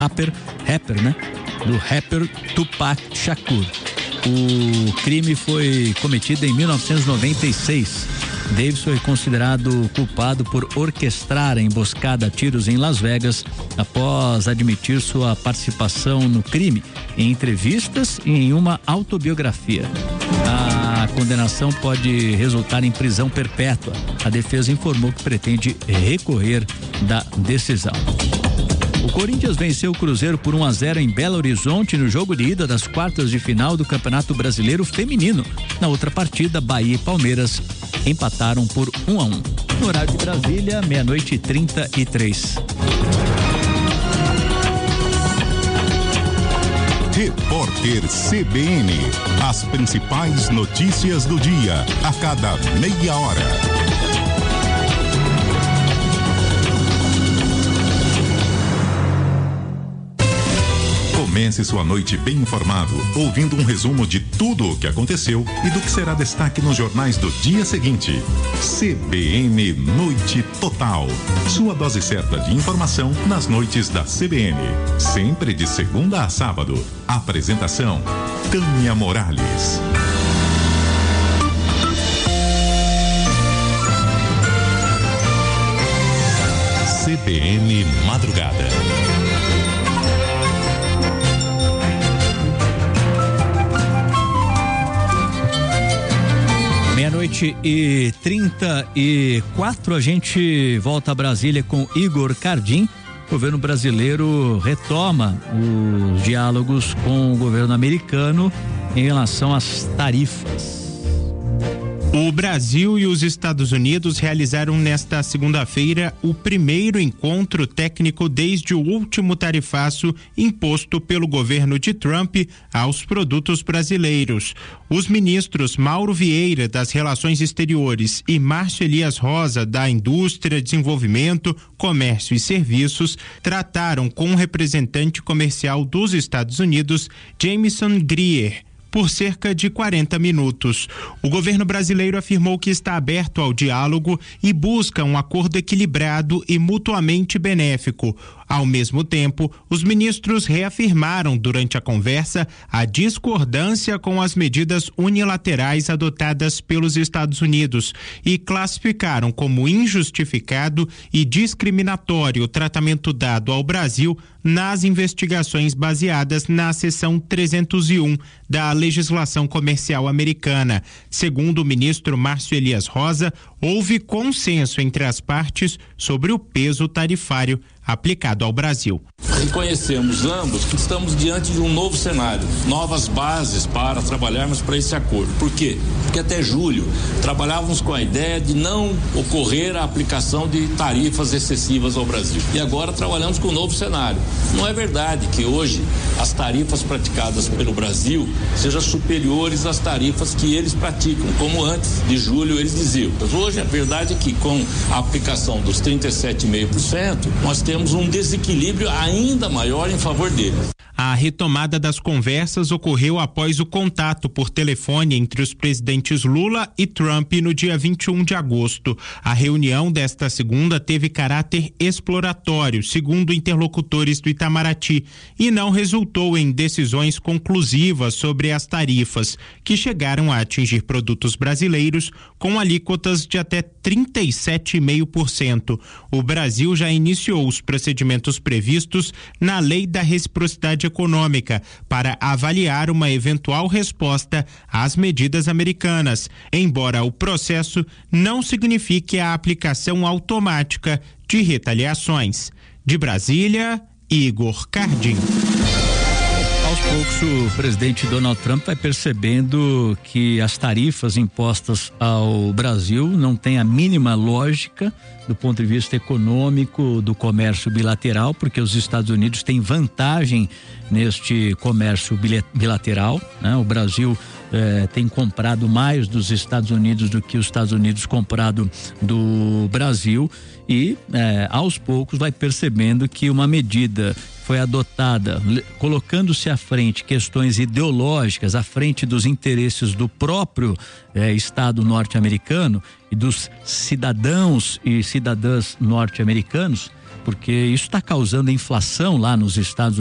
rapper, né? Do rapper Tupac Shakur. O crime foi cometido em 1996. Davidson é considerado culpado por orquestrar a emboscada a tiros em Las Vegas após admitir sua participação no crime em entrevistas e em uma autobiografia. A condenação pode resultar em prisão perpétua. A defesa informou que pretende recorrer da decisão. O Corinthians venceu o Cruzeiro por 1-0 em Belo Horizonte no jogo de ida das quartas de final do Campeonato Brasileiro Feminino. Na outra partida, Bahia e Palmeiras empataram por 1-1. No horário de Brasília, 00:33. Repórter CBN. As principais notícias do dia, a cada meia hora. Comece sua noite bem informado, ouvindo um resumo de tudo o que aconteceu e do que será destaque nos jornais do dia seguinte. CBN Noite Total. Sua dose certa de informação nas noites da CBN. Sempre de segunda a sábado. Apresentação: Tânia Morales. CBN Madrugada. 00:34, a gente volta a Brasília com Igor Cardim. O governo brasileiro retoma os diálogos com o governo americano em relação às tarifas. O Brasil e os Estados Unidos realizaram nesta segunda-feira o primeiro encontro técnico desde o último tarifaço imposto pelo governo de Trump aos produtos brasileiros. Os ministros Mauro Vieira, das Relações Exteriores, e Márcio Elias Rosa, da Indústria, Desenvolvimento, Comércio e Serviços, trataram com o representante comercial dos Estados Unidos, Jameson Greer, por cerca de 40 minutos. O governo brasileiro afirmou que está aberto ao diálogo e busca um acordo equilibrado e mutuamente benéfico. Ao mesmo tempo, os ministros reafirmaram durante a conversa a discordância com as medidas unilaterais adotadas pelos Estados Unidos e classificaram como injustificado e discriminatório o tratamento dado ao Brasil nas investigações baseadas na seção 301 da legislação comercial americana. Segundo o ministro Márcio Elias Rosa, houve consenso entre as partes sobre o peso tarifário aplicado ao Brasil. Reconhecemos ambos que estamos diante de um novo cenário, novas bases para trabalharmos para esse acordo. Por quê? Porque até julho trabalhávamos com a ideia de não ocorrer a aplicação de tarifas excessivas ao Brasil. E agora trabalhamos com um novo cenário. Não é verdade que hoje as tarifas praticadas pelo Brasil sejam superiores às tarifas que eles praticam, como antes de julho eles diziam. Mas hoje a verdade é que com a aplicação dos 37,5%, nós temos um desequilíbrio ainda maior em favor deles. A retomada das conversas ocorreu após o contato por telefone entre os presidentes Lula e Trump no dia 21 de agosto. A reunião desta segunda teve caráter exploratório, segundo interlocutores do Itamaraty, e não resultou em decisões conclusivas sobre as tarifas, que chegaram a atingir produtos brasileiros com alíquotas de até 37,5%. O Brasil já iniciou os procedimentos previstos na Lei da Reciprocidade Econômica para avaliar uma eventual resposta às medidas americanas, embora o processo não signifique a aplicação automática de retaliações. De Brasília, Igor Cardim. Aos poucos, o presidente Donald Trump vai percebendo que as tarifas impostas ao Brasil não têm a mínima lógica do ponto de vista econômico do comércio bilateral, porque os Estados Unidos têm vantagem neste comércio bilateral, né? O Brasil tem comprado mais dos Estados Unidos do que os Estados Unidos comprado do Brasil e aos poucos vai percebendo que uma medida foi adotada colocando-se à frente questões ideológicas, à frente dos interesses do próprio Estado norte-americano e dos cidadãos e cidadãs norte-americanos, porque isso está causando inflação lá nos Estados